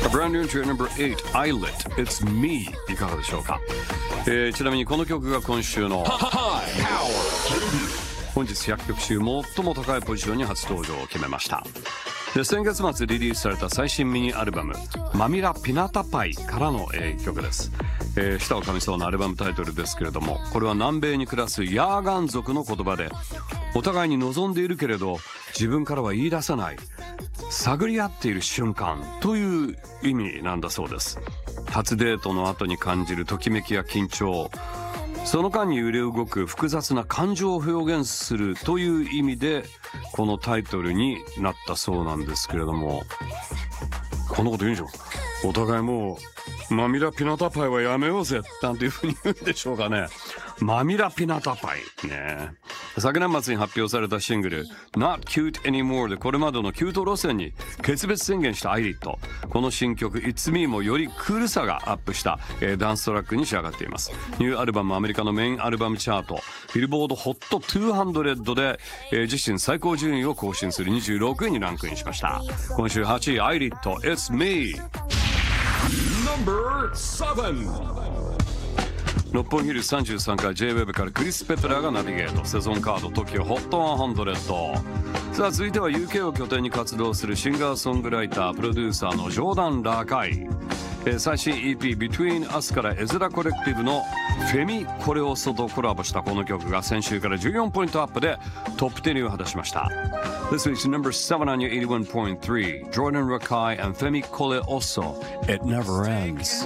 A brand new entry at number 8, Islet, It's Me いかがでしょうか。ちなみにこの曲が今週の本日100曲中最も高いポジションに初登場を決めました。で、先月末リリースされた最新ミニアルバムマミラピナタパイからの曲です。舌を噛みそうなアルバムタイトルですけれども、これは南米に暮らすヤーガン族の言葉で、お互いに望んでいるけれど自分からは言い出さない、探り合っている瞬間という意味なんだそうです。初デートの後に感じるときめきや緊張、その間に揺れ動く複雑な感情を表現するという意味でこのタイトルになったそうなんですけれども、こんなこと言うんでしょう。お互いもうマミラピナタパイはやめようぜなんていうふうに言うんでしょうかね。マミラピナタパイね。昨年末に発表されたシングル Not Cute Anymore でこれまでのキュート路線に決別宣言したアイリット。この新曲 It's Me もよりクールさがアップした、ダンストラックに仕上がっています。ニューアルバムアメリカのメインアルバムチャートビルボード HOT200 で、自身最高順位を更新する26位にランクインしました。今週8位アイリット It's Me Number 7. 六本木ヒルズ33回 J-WEB からクリス・ペプラーがナビゲート、セゾンカード TOKIOHOT100。 さあ続いては UK を拠点に活動するシンガーソングライタープロデューサーのジョーダン・ラカイ、最新 EP Between Us からエズラコレクティブのフェミコレオソとコラボしたこの曲が先週から14ポイントアップでトップ10入りを果たしました。 This week's number 7 on your 81.3 Jordan Rakai and Femi Koleoso It Never Ends